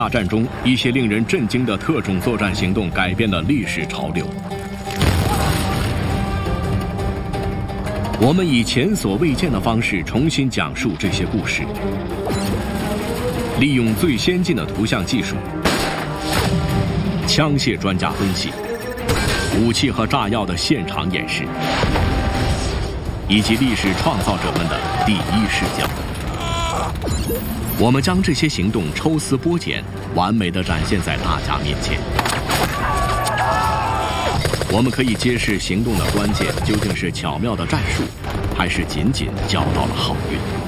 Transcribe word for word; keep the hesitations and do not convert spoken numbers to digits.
大战中，一些令人震惊的特种作战行动改变了历史潮流。我们以前所未见的方式重新讲述这些故事，利用最先进的图像技术、枪械专家分析、武器和炸药的现场演示，以及历史创造者们的第一视角。我们将这些行动抽丝剥茧，完美地展现在大家面前。我们可以揭示行动的关键究竟是巧妙的战术，还是仅仅交到了好运。